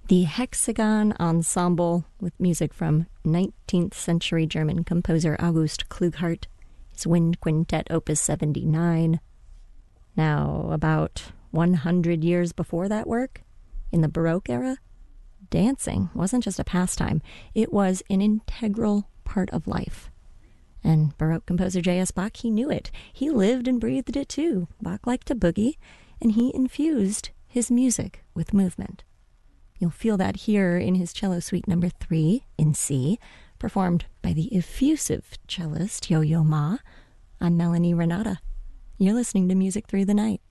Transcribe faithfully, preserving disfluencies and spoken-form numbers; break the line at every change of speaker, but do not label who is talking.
The Hexagon Ensemble, with music from nineteenth century German composer August Klughardt, his Wind Quintet Opus seventy-nine. Now, about one hundred years before that work, in the Baroque era, dancing wasn't just a pastime, it was an integral part of life. And Baroque composer J S. Bach, he knew it. He lived and breathed it too. Bach liked to boogie, and he infused his music with movement. You'll feel that here in his cello suite number three in C, performed by the effusive cellist Yo-Yo Ma. I'm Melanie Renata. You're listening to Music Through the Night.